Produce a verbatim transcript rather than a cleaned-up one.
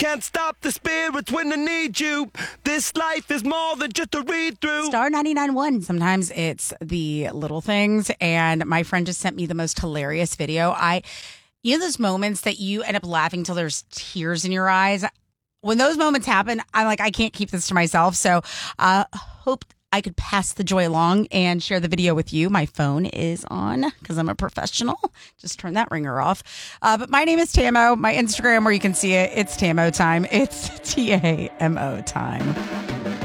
Can't stop the spirits when they need you. This life is more than just a read-through. Star ninety-nine point one. Sometimes it's the little things. And my friend just sent me the most hilarious video. I, you know those moments that you end up laughing till there's tears in your eyes? When those moments happen, I'm like, I can't keep this to myself. So I uh, hope I could pass the joy along and share the video with you. My phone is on because I'm a professional. Just turn that ringer off. Uh, but my name is Tamo. My Instagram, where you can see it, it's Tamo time. It's T A M O time.